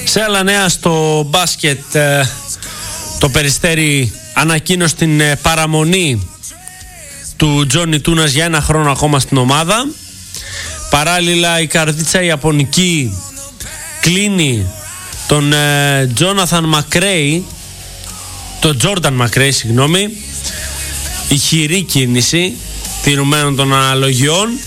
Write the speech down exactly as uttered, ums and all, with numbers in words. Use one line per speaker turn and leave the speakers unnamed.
Σε άλλα νέα στο μπάσκετ, το Περιστέρι ανακοίνωσε την παραμονή του Τζόνι Τούνας για ένα χρόνο ακόμα στην ομάδα. Παράλληλα η Καρδίτσα Ιαπωνική κλείνει τον Τζόναθαν Μακρέι, τον Τζόρνταν Μακρέι, συγγνώμη, ηχηρή κίνηση τηρουμένων των αναλογιών.